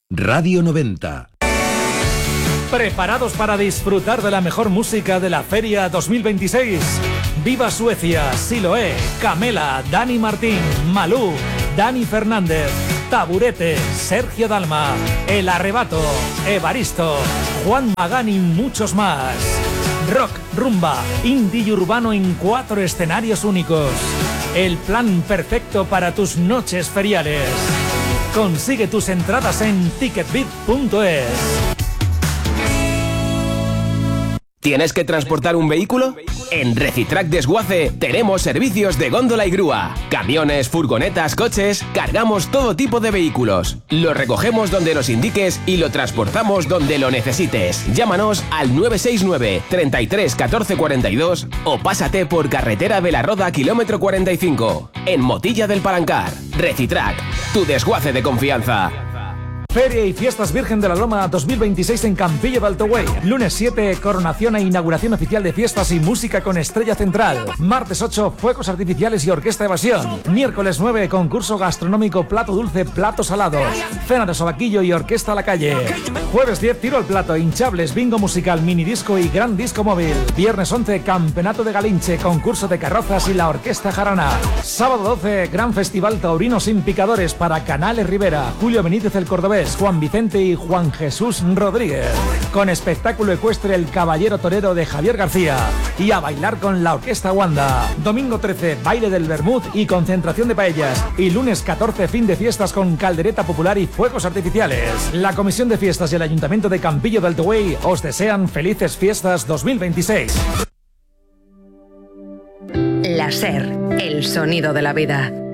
Radio 90. ¿Preparados para disfrutar de la mejor música de la Feria 2026? Viva Suecia, Siloé, Camela, Dani Martín, Malú, Dani Fernández, Taburete, Sergio Dalma, El Arrebato, Evaristo, Juan Magán y muchos más. Rock, rumba, indie y urbano en 4 escenarios únicos. El plan perfecto para tus noches feriales. Consigue tus entradas en ticketbit.es. ¿Tienes que transportar un vehículo? En Recitrac Desguace tenemos servicios de góndola y grúa. Camiones, furgonetas, coches, cargamos todo tipo de vehículos. Lo recogemos donde nos indiques y lo transportamos donde lo necesites. Llámanos al 969 33 14 42 o pásate por carretera de la Roda kilómetro 45 en Motilla del Palancar. Recitrac, tu desguace de confianza. Feria y Fiestas Virgen de la Loma 2026 en Campillo de Alto Güell. Lunes 7, coronación e inauguración oficial de fiestas y música con estrella central. Martes 8, fuegos artificiales y orquesta evasión. Miércoles 9, concurso gastronómico plato dulce, plato salado. Cena de sobaquillo y orquesta a la calle. Jueves 10, tiro al plato, hinchables, bingo musical, mini disco y gran disco móvil. Viernes 11, campeonato de Galinche, concurso de carrozas y la orquesta jarana. Sábado 12, gran festival taurino sin picadores para Canales Rivera, Julio Benítez el Cordobés, Juan Vicente y Juan Jesús Rodríguez. Con espectáculo ecuestre El Caballero Torero de Javier García. Y a bailar con la Orquesta Wanda. Domingo 13, baile del vermut y concentración de paellas. Y lunes 14, fin de fiestas con caldereta popular y fuegos artificiales. La Comisión de Fiestas y el Ayuntamiento de Campillo de Alto Güell os desean felices fiestas 2026. La SER, el sonido de la vida.